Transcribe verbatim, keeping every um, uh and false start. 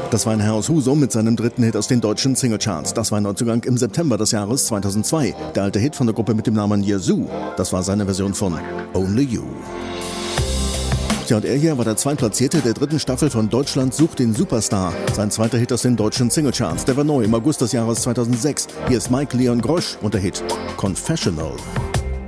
Das war ein Herr aus Husum mit seinem dritten Hit aus den deutschen Singlecharts. Das war ein Neuzugang im September des Jahres zweitausendzwei. Der alte Hit von der Gruppe mit dem Namen Yazoo. Das war seine Version von Only You. Ja, und er hier war der Zweitplatzierte der dritten Staffel von Deutschland sucht den Superstar. Sein zweiter Hit aus den deutschen Singlecharts. Der war neu im August des Jahres zweitausendsechs. Hier ist Mike Leon Grosch und der Hit Confessional.